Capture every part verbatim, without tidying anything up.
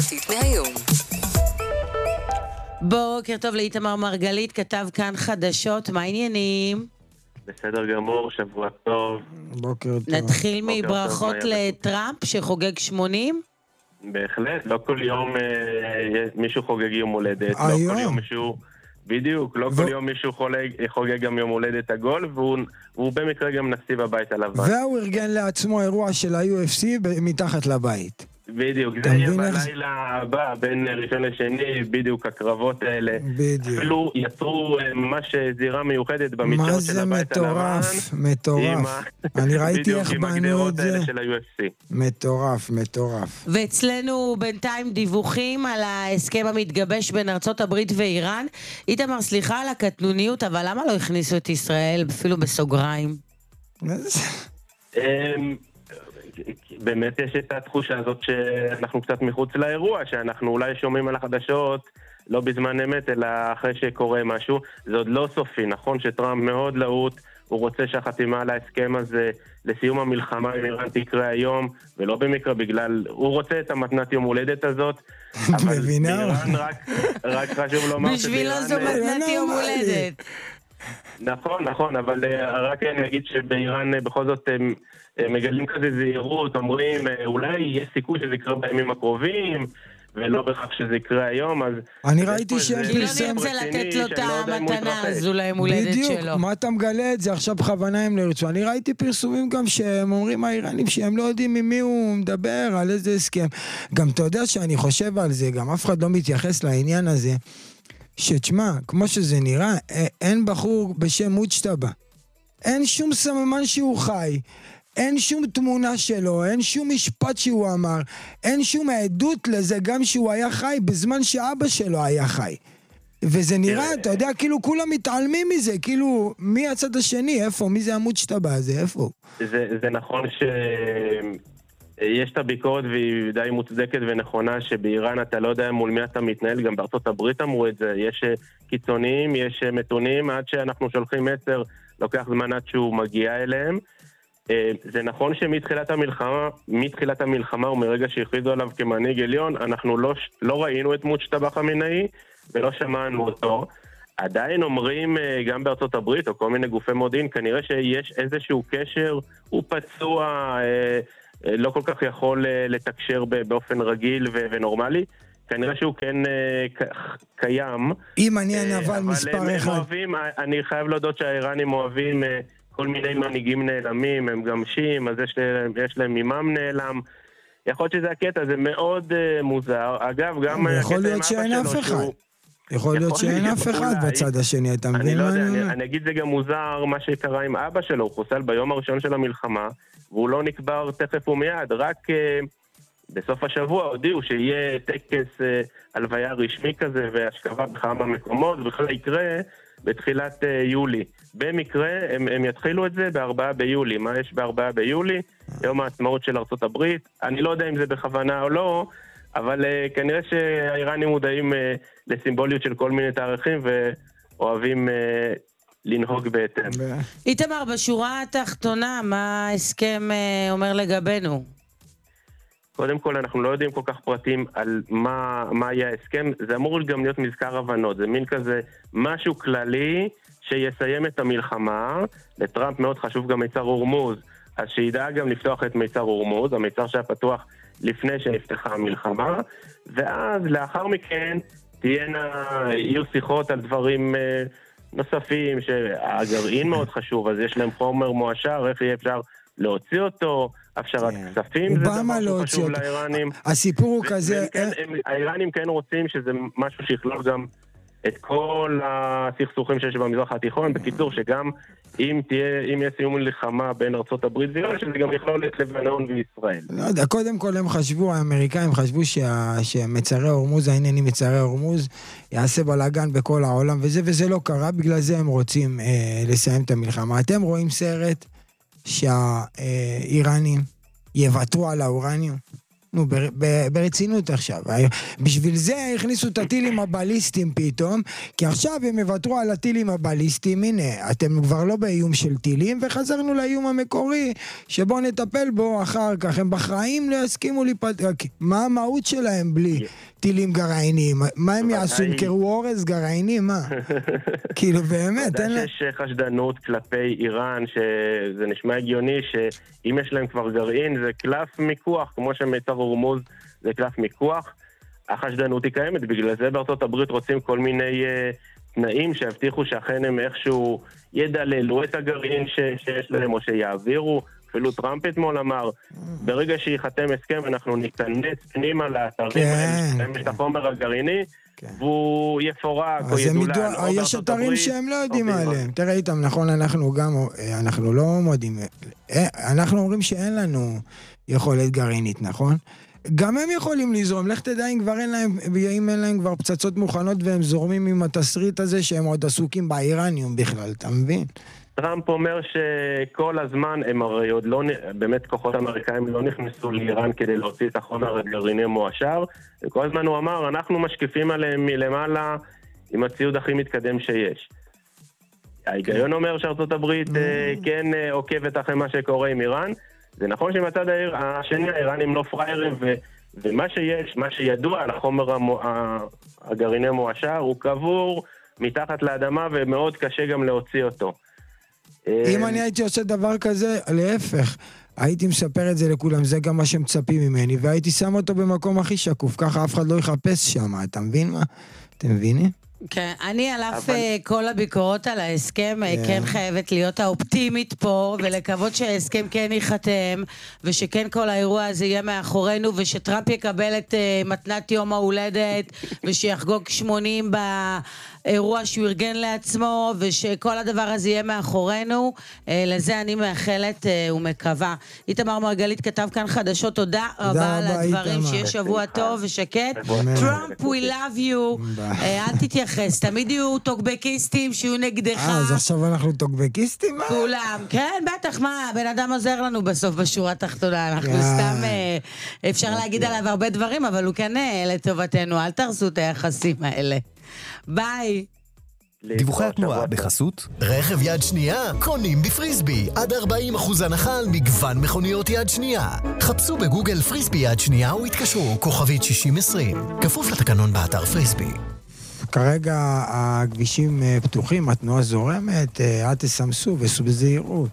מהיום. בוקר טוב לאיתמר מרגלית, כתב כאן חדשות, מה העניינים? בסדר גמור, שבוע טוב. בוקר טוב. נתחיל בוקר מברכות טוב, מאיה. לטראמפ שחוגג שמונים? בהחלט, לא כל יום אה, מישהו חוגג יום הולדת. לא היום? כל יום מישהו... בדיוק, לא ו- כל יום מישהו חולג, חוגג גם יום הולדת עגול, והוא, והוא במקרה גם נשיא בבית הלבן. והוא ארגן לעצמו אירוע של ה-יו אף סי ב- מתחת לבית. בדיוק, אתה זה יהיה מבין איך- בלילה הבא, בין ראשון לשני, בדיוק הקרבות האלה. בדיוק. אפילו יצרו אה, ממש זירה מיוחדת מה במשטר של זה הבית הלבן. מטורף, עם מטורף. ה- אני ראיתי בדיוק, איך עם בנו הגדרות את זה. האלה של ה-יו אף סי. מטורף, מטורף. ואצלנו בינתיים דיווחים על ההסכם המתגבש בין ארצות הברית ואיראן. איתמר, סליחה על הקטנוניות, אבל למה לא הכניסו את ישראל אפילו בסוגריים? מה זה? אמ, באמת יש את התחושה הזאת שאנחנו קצת מחוץ לאירוע, שאנחנו אולי שומעים על החדשות לא בזמן אמת, אלא אחרי שקורה משהו. זה עוד לא סופי, נכון שטראמפ מאוד להוט, הוא רוצה שהחתימה על ההסכם הזה לסיום המלחמה עם איראן תקרה היום, ולא במקרה בגלל, הוא רוצה את המתנת יום הולדת הזאת, אבל מבינה? באיראן רק, רק חשוב לומר בשבילו זו שבאיראן- מתנת יום הולדת. נכון, נכון, אבל uh, רק אני אגיד שבאיראן uh, בכל זאת הם uh, מגלים כזה זהירות, אומרים uh, אולי יש סיכוי שזה יקרה בימים הקרובים, ולא בכך שזה יקרה היום, אז... אני אז ראיתי יש פה שהם איזה כי לא פרסם- סיפור נרצה רציני לתת לו את שאני לא יודע אם הוא המתנה יתרחש. הזו ליום הולדת בדיוק, שלו. מה אתה מגלה את זה? עכשיו בכוונה הם לא ירצו. אני ראיתי פרסומים גם שהם אומרים האיראנים שהם לא יודעים ממי הוא מדבר, על איזה הסכם. גם אתה יודע שאני חושב על זה, גם אף אחד לא מתייחס לעניין הזה, שתשמע, כמו שזה נראה, א- אין בחור בשם מוצ'טבה. אין שום סממן שהוא חי. אין שום תמונה שלו, אין שום משפט שהוא אמר, אין שום עדות לזה גם שהוא היה חי בזמן שאבא שלו היה חי. וזה נראה, אתה יודע, כאילו כולם מתעלמים מזה, כאילו, מי הצד השני, איפה, מי זה המוצ'טבה הזה, איפה? זה, זה נכון שיש את הביקורת והיא די מוצדקת ונכונה שבאיראן אתה לא יודע מול מי אתה מתנהל, גם בארצות הברית אמרו את זה, יש קיצוניים, יש מתונים, עד שאנחנו שולחים מסר, לוקח זמן עד שהוא מגיע אליהם. זה נכון שמתחילת המלחמה, מתחילת המלחמה ומרגע שהכריזו עליו כמנהיג עליון, אנחנו לא, לא ראינו את מוצ'טבה חמינאי ולא שמענו אותו. עדיין אומרים גם בארצות הברית או כל מיני גופי מודיעין, כנראה שיש איזשהו קשר, הוא פצוע, לא כל כך יכול לתקשר באופן רגיל ונורמלי, כנראה שהוא כן קיים. אם אני הנבל מספר אחד. אוהבים, אני חייב להודות שהאיראנים אוהבים כל מיני מנהיגים נעלמים, הם גם שים, אז יש להם, יש להם אימם נעלם. יכול להיות שזה הקטע, זה מאוד uh, מוזר. אגב, גם יכול הקטע עם להיות אבא שאין שלו, אף אחד. שהוא... יכול להיות שאין להיות, אף אחד אולי. בצד השני, אתה אני מבין לא מה יודע, אני אני, אומר? אני אגיד זה גם מוזר מה שקרה עם אבא שלו, הוא חוסל ביום הראשון של המלחמה, והוא לא נקבר תכף ומיד, רק uh, בסוף השבוע הודיעו שיהיה טקס uh, הלוויה רשמי כזה, והשכבה בכמה מקומות, וכלל יקרה בתחילת uh, יולי. במקרה, הם, הם יתחילו את זה בארבעה ביולי. מה יש בארבעה ביולי? יום העצמאות של ארצות הברית. אני לא יודע אם זה בכוונה או לא, אבל uh, כנראה שהאיראנים מודעים uh, לסימבוליות של כל מיני תאריכים, ואוהבים uh, לנהוג בהתאם. איתמר, בשורה התחתונה, מה ההסכם uh, אומר לגבינו? קודם כל, אנחנו לא יודעים כל כך פרטים על מה, מה יהיה ההסכם. זה אמור גם להיות מזכר הבנות. זה מין כזה משהו כללי שיסיים את המלחמה. לטראמפ מאוד חשוב גם מיצר הורמוז, אז שידע גם לפתוח את מיצר הורמוז, המיצר שהיה פתוח לפני שנפתחה המלחמה, ואז לאחר מכן תהיינה, יהיו שיחות על דברים אה, נוספים, שהגרעין מאוד חשוב, אז יש להם חומר מואשר, איך יהיה אפשר להוציא אותו, הפשרת כספים, זה דבר שחשוב לאיראנים. הסיפור הוא כזה... האיראנים כן רוצים שזה משהו שיכלול גם את כל הסכסוכים שיש במזרח התיכון, בקיצור שגם אם תהיה, אם יהיה סיום מלחמה בין ארצות הברית ואיראן, שזה גם יכלול את לבנון וישראל. לא יודע, קודם כל הם חשבו, האמריקאים חשבו שמצרי הורמוז, העניינים מצרי הורמוז, יעשה בלגן בכל העולם וזה, וזה לא קרה, בגלל זה הם רוצים אה, לסיים את המלחמה. אתם רואים סרט שהאיראנים יוותרו על האורניום? נו, בר, ב, ברצינות עכשיו. בשביל זה הכניסו את הטילים הבליסטיים פתאום, כי עכשיו הם יוותרו על הטילים הבליסטיים, הנה, אתם כבר לא באיום של טילים, וחזרנו לאיום המקורי, שבו נטפל בו אחר כך. הם בחיים לא יסכימו להיפטר. מה המהות שלהם בלי טילים גרעיניים? מה הם יעשו? ימכרו אורז גרעיני? מה? כאילו באמת, אין לה... יש חשדנות כלפי איראן, שזה נשמע הגיוני, שאם יש להם כבר גרעין, זה קלף מיקוח, כמו שמיצר הורמוז זה קלף מיקוח. החשדנות היא קיימת, בגלל זה בארצות הברית רוצים כל מיני uh, תנאים שהבטיחו שאכן הם איכשהו ידללו את הגרעין ש- שיש להם, או שיעבירו. אפילו טראמפ אתמול אמר, ברגע שיחתם הסכם, אנחנו ניכנס פנימה לאתרים, הם יש את החומר הגרעיני, והוא יפורק או ידולל. יש אתרים שהם לא יודעים עליהם. תראה איתם, נכון, אנחנו גם, אנחנו לא מודים, אנחנו אומרים שאין לנו יכולת גרעינית, נכון? גם הם יכולים לזרום, לך תדע אם כבר אין להם, אם אין להם כבר פצצות מוכנות והם זורמים עם התסריט הזה שהם עוד עסוקים באיראניום בכלל, אתה מבין? טראמפ אומר שכל הזמן הם הרי עוד לא, באמת כוחות אמריקאים לא נכנסו לאיראן כדי להוציא את החומר הגרעיני מואשר, וכל הזמן הוא אמר, אנחנו משקיפים עליהם מלמעלה עם הציוד הכי מתקדם שיש. ההיגיון אומר שארצות הברית כן עוקבת אחרי מה שקורה עם איראן, זה נכון שמצד השני האיראנים לא פריירים, ומה שיש, מה שידוע על החומר הגרעיני מואשר, הוא קבור מתחת לאדמה ומאוד קשה גם להוציא אותו. אם אני הייתי עושה דבר כזה, להפך, הייתי מספר את זה לכולם, זה גם מה שמצפים ממני, והייתי שם אותו במקום הכי שקוף, ככה אף אחד לא יחפש שם, אתה מבין מה? אתם מבינים? כן, אני על אף כל הביקורות על ההסכם, כן חייבת להיות האופטימית פה, ולקוות שההסכם כן ייחתם, ושכן כל האירוע הזה יהיה מאחורינו, ושטראמפ יקבל את מתנת יום ההולדת, ושיחגוג שמונים באירוע שהוא ארגן לעצמו, ושכל הדבר הזה יהיה מאחורינו. לזה אני מאחלת ומקווה. איתמר מרגלית כתב כאן חדשות, תודה רבה על הדברים, שיהיה שבוע טוב ושקט. טראמפ, we love you. אל תתייחס. תמיד יהיו טוקבקיסטים שיהיו נגדך. אה, אז עכשיו אנחנו טוקבקיסטים? כולם, כן, בטח, מה, הבן אדם עוזר לנו בסוף בשורה התחתונה, אנחנו סתם, אפשר להגיד עליו הרבה דברים, אבל הוא כן לטובתנו, אל תרסו את היחסים האלה. ביי. דיווחי התנועה בחסות רכב יד שנייה קונים בפריסבי עד ארבעים אחוז הנחה על מגוון מכוניות יד שנייה. חפשו בגוגל פריסבי יד שנייה או התקשרו כוכבית שישים עשרים, כפוף לתקנון באתר פריסבי. כרגע הכבישים פתוחים, התנועה זורמת, אל תסמסו וסעו בזהירות.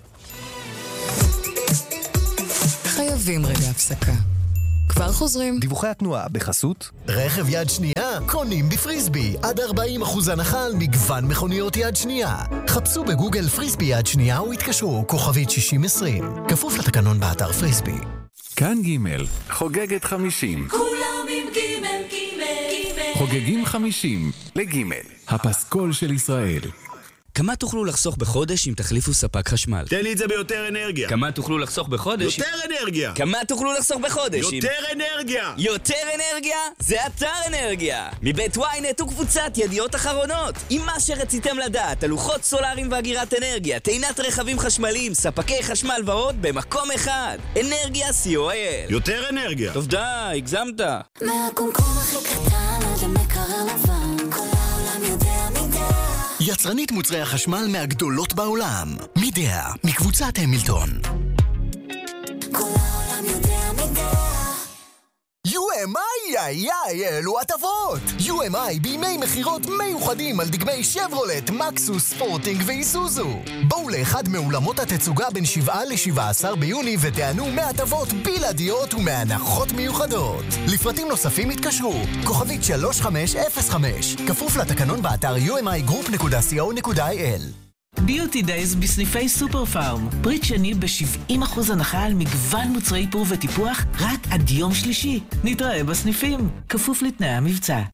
חייבים רגע הפסקה. כבר חוזרים. דיווחי התנועה בחסות רכב יד שנייה קונים בפריסבי עד ארבעים אחוז הנחה על מגוון מכוניות יד שנייה. חפשו בגוגל פריסבי יד שנייה או התקשרו כוכבית שישים עשרים, כפוף לתקנון באתר פריסבי. כאן ג' חוגגת חמישים. כולם עם ג' ג' חוגגים חמישים לג' הפסקול של ישראל. כמה תוכלו לחסוך בחודש אם תחליפו ספק חשמל? תן לי את זה ביותר אנרגיה. כמה תוכלו לחסוך בחודש? יותר אנרגיה. כמה תוכלו לחסוך בחודש? יותר אנרגיה. יותר אנרגיה? זה אתר אנרגיה. מבית וויינט וקבוצת ידיעות אחרונות. עם מה שרציתם לדעת על לוחות סולאריים ואגירת אנרגיה, טעינת רכבים חשמליים, ספקי חשמל ועוד במקום אחד. אנרגיה סי או איי אל. יותר אנרגיה. טוב די, הגזמת. מהקומקום הכי קטן עד המקרר לבן, כל העולם יודע מידע. יצרנית מוצרי החשמל מהגדולות בעולם. מידע, מקבוצת המילטון. כל העולם יודע מידע. יו אם איי, איי, איי, אלו הטבות! יו אם איי בימי מחירות מיוחדים על דגמי שברולט, מקסוס, ספורטינג ואיסוזו. בואו לאחד מאולמות התצוגה בין שבעה לשבעה עשר ביוני ותענו מהטבות בלעדיות ומהנחות מיוחדות. לפרטים נוספים התקשרו, כוכבית שלוש חמש אפס חמש, כפוף לתקנון באתר יו אם איי גרופ נקודה סי או נקודה איי אל. ביוטי דייז בסניפי סופר פארם. פריט שני ב-שבעים אחוז הנחה על מגוון מוצרי איפור וטיפוח רק עד יום שלישי. נתראה בסניפים, כפוף לתנאי המבצע.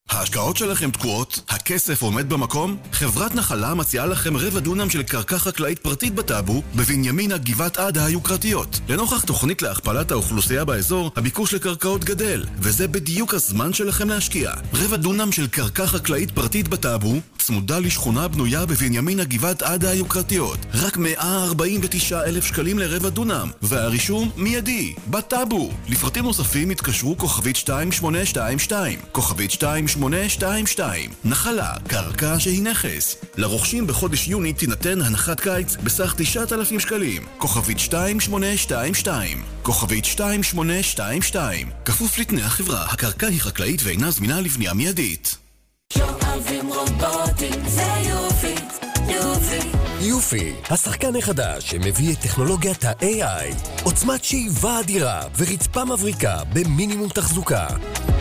ההשקעות שלכם תקועות? הכסף עומד במקום? חברת נחלה מציעה לכם רבע דונם של קרקע חקלאית פרטית בטאבו, בבנימינה גבעת עדה היוקרתיות. לנוכח תוכנית להכפלת האוכלוסייה באזור, הביקוש לקרקעות גדל, וזה בדיוק הזמן שלכם להשקיע. רבע דונם של קרקע חקלאית פרטית בטאבו, צמודה לשכונה בנויה בבנימינה גבעת עדה היוקרתיות. רק מאה ארבעים ותשעה אלף שקלים לרבע דונם, והרישום מיידי, בטאבו. לפרטים נוספים התקשרו כוכבית שתיים שמונה שתיים שתיים, כוכבית שתיים שמונה שתיים שתיים. נחלה, קרקע שהיא נכס. לרוכשים בחודש יוני תינתן הנחת קיץ בסך תשעת אלפים שקלים. כוכבית שתיים שמונה שתיים שתיים, כוכבית שתיים שמונה שתיים שתיים. כפוף לתנאי החברה, הקרקע היא חקלאית ואינה זמינה לבנייה מיידית. שואבים רובוטים זה יופי, יופי. יופי, השחקן החדש שמביא את טכנולוגיית ה-איי איי, עוצמת שאיבה אדירה ורצפה מבריקה במינימום תחזוקה.